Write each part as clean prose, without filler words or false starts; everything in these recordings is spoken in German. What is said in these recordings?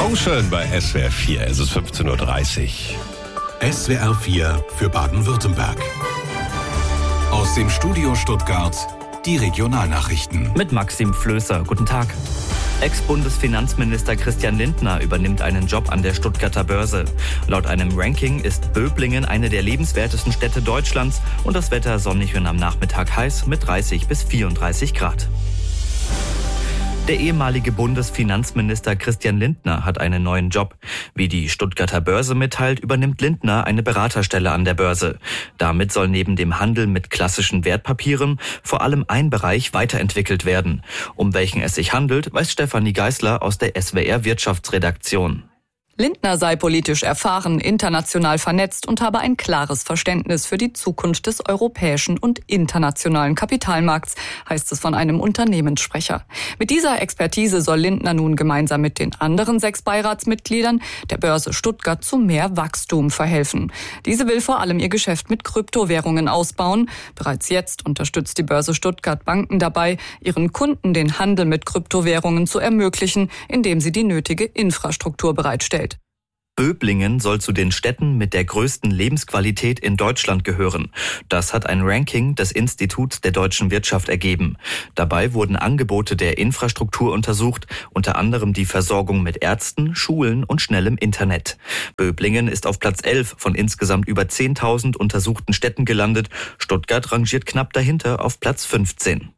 Morgenschön bei SWR 4. Es ist 15.30 Uhr. SWR 4 für Baden-Württemberg. Aus dem Studio Stuttgart die Regionalnachrichten. Mit Maxim Flößer. Guten Tag. Ex-Bundesfinanzminister Christian Lindner übernimmt einen Job an der Stuttgarter Börse. Laut einem Ranking ist Böblingen eine der lebenswertesten Städte Deutschlands und das Wetter sonnig und am Nachmittag heiß mit 30 bis 34 Grad. Der ehemalige Bundesfinanzminister Christian Lindner hat einen neuen Job. Wie die Stuttgarter Börse mitteilt, übernimmt Lindner eine Beraterstelle an der Börse. Damit soll neben dem Handel mit klassischen Wertpapieren vor allem ein Bereich weiterentwickelt werden. Um welchen es sich handelt, weiß Stefanie Geisler aus der SWR Wirtschaftsredaktion. Lindner sei politisch erfahren, international vernetzt und habe ein klares Verständnis für die Zukunft des europäischen und internationalen Kapitalmarkts, heißt es von einem Unternehmenssprecher. Mit dieser Expertise soll Lindner nun gemeinsam mit den anderen 6 Beiratsmitgliedern der Börse Stuttgart zu mehr Wachstum verhelfen. Diese will vor allem ihr Geschäft mit Kryptowährungen ausbauen. Bereits jetzt unterstützt die Börse Stuttgart Banken dabei, ihren Kunden den Handel mit Kryptowährungen zu ermöglichen, indem sie die nötige Infrastruktur bereitstellt. Böblingen soll zu den Städten mit der größten Lebensqualität in Deutschland gehören. Das hat ein Ranking des Instituts der deutschen Wirtschaft ergeben. Dabei wurden Angebote der Infrastruktur untersucht, unter anderem die Versorgung mit Ärzten, Schulen und schnellem Internet. Böblingen ist auf Platz 11 von insgesamt über 10.000 untersuchten Städten gelandet. Stuttgart rangiert knapp dahinter auf Platz 15.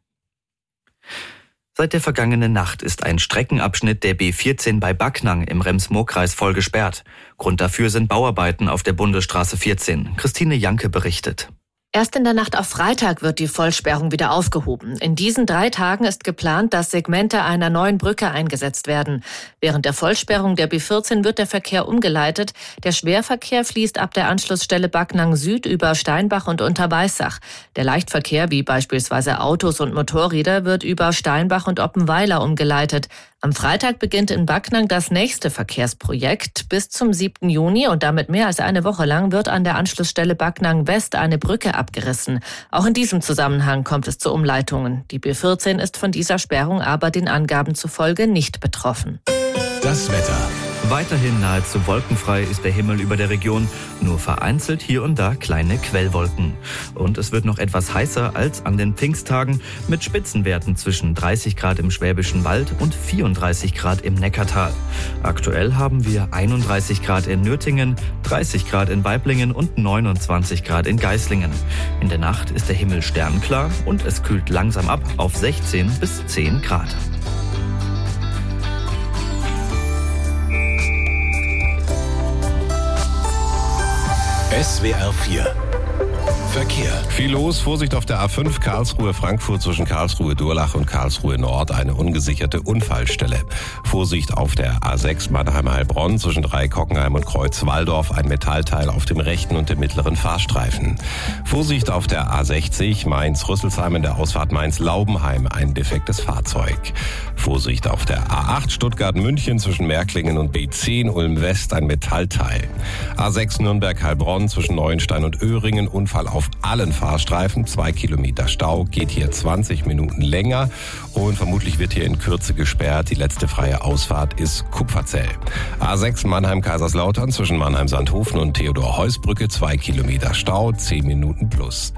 Seit der vergangenen Nacht ist ein Streckenabschnitt der B14 bei Backnang im Rems-Murr-Kreis voll gesperrt. Grund dafür sind Bauarbeiten auf der Bundesstraße 14. Christine Janke berichtet. Erst in der Nacht auf Freitag wird die Vollsperrung wieder aufgehoben. In diesen 3 Tagen ist geplant, dass Segmente einer neuen Brücke eingesetzt werden. Während der Vollsperrung der B14 wird der Verkehr umgeleitet. Der Schwerverkehr fließt ab der Anschlussstelle Backnang Süd über Steinbach und Unterweissach. Der Leichtverkehr, wie beispielsweise Autos und Motorräder, wird über Steinbach und Oppenweiler umgeleitet. Am Freitag beginnt in Backnang das nächste Verkehrsprojekt. Bis zum 7. Juni und damit mehr als eine Woche lang wird an der Anschlussstelle Backnang West eine Brücke abgerissen. Auch in diesem Zusammenhang kommt es zu Umleitungen. Die B14 ist von dieser Sperrung aber den Angaben zufolge nicht betroffen. Das Wetter. Weiterhin nahezu wolkenfrei ist der Himmel über der Region, nur vereinzelt hier und da kleine Quellwolken. Und es wird noch etwas heißer als an den Pfingsttagen mit Spitzenwerten zwischen 30 Grad im Schwäbischen Wald und 34 Grad im Neckartal. Aktuell haben wir 31 Grad in Nürtingen, 30 Grad in Waiblingen und 29 Grad in Geislingen. In der Nacht ist der Himmel sternklar und es kühlt langsam ab auf 16 bis 10 Grad. SWR 4 Verkehr. Viel los, Vorsicht auf der A5 Karlsruhe-Frankfurt zwischen Karlsruhe-Durlach und Karlsruhe-Nord, eine ungesicherte Unfallstelle. Vorsicht auf der A6 Mannheim-Heilbronn zwischen Dreieck-Hockenheim und Kreuz-Walldorf, ein Metallteil auf dem rechten und dem mittleren Fahrstreifen. Vorsicht auf der A60 Mainz-Rüsselsheim in der Ausfahrt Mainz-Laubenheim, ein defektes Fahrzeug. Vorsicht auf der A8 Stuttgart-München zwischen Märklingen und B10 Ulm-West, ein Metallteil. A6 Nürnberg-Heilbronn zwischen Neuenstein und Öhringen, Unfall auf allen Fahrstreifen, 2 Kilometer Stau, geht hier 20 Minuten länger und vermutlich wird hier in Kürze gesperrt. Die letzte freie Ausfahrt ist Kupferzell. A6 Mannheim-Kaiserslautern zwischen Mannheim-Sandhofen und Theodor-Heuss-Brücke, 2 Kilometer Stau, 10 Minuten plus.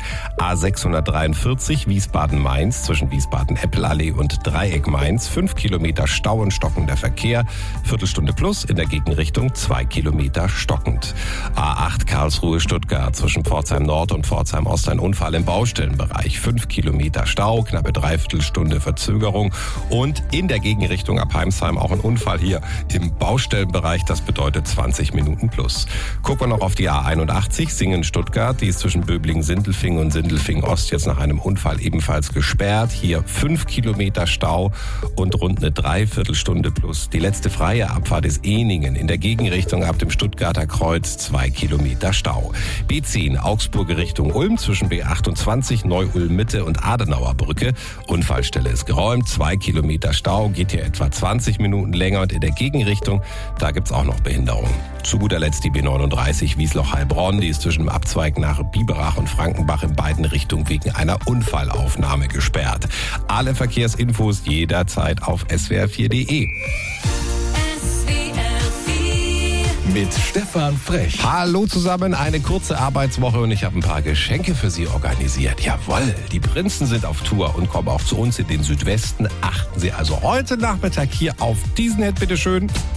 A643 Wiesbaden-Mainz zwischen Wiesbaden-Eppelallee und Dreieck-Mainz, 5 Kilometer Stau und stockender Verkehr, Viertelstunde plus, in der Gegenrichtung 2 Kilometer stockend. A8 Karlsruhe-Stuttgart zwischen Pforzheim Nord und Pforzheim Ost, ein Unfall im Baustellenbereich, 5 Kilometer Stau, knappe Dreiviertelstunde Verzögerung und in der Gegenrichtung ab Heimsheim auch ein Unfall hier im Baustellenbereich, das bedeutet 20 Minuten plus. Gucken wir noch auf die A81 Singen-Stuttgart, die ist zwischen Böblingen-Sindelfingen und Sindelfingen-Ost jetzt nach einem Unfall ebenfalls gesperrt, hier 5 Kilometer Stau und rund eine Dreiviertelstunde plus. Die letzte freie Abfahrt ist Ehningen, in der Gegenrichtung ab dem Stuttgarter Kreuz 2 Kilometer Stau. B10 Augsburger Richtung Ulm zwischen B28 Neu-Ulm-Mitte und Adenauer Brücke. Unfallstelle ist geräumt, 2 Kilometer Stau, geht hier etwa 20 Minuten länger und in der Gegenrichtung, da gibt's auch noch Behinderung. Zu guter Letzt die B39 Wiesloch-Heilbronn, die ist zwischen dem Abzweig nach Biberach und Frankenbach in beiden Richtungen wegen einer Unfallaufnahme gesperrt. Alle Verkehrsinfos jederzeit auf swr4.de. SWR mit Stefan Frech. Hallo zusammen, eine kurze Arbeitswoche und ich habe ein paar Geschenke für Sie organisiert. Jawohl, die Prinzen sind auf Tour und kommen auch zu uns in den Südwesten. Achten Sie also heute Nachmittag hier auf diesen Hit, bitteschön.